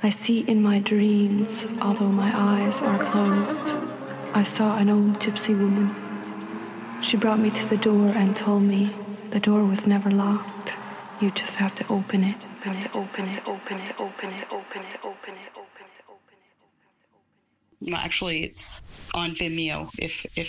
I see in my dreams, although my eyes are closed. I saw an old gypsy woman. She brought me to the door and told me the door was never locked. You just have to open it. Have to open it, open it, open it, open it, open it, open it, open it. Actually, it's on Vimeo if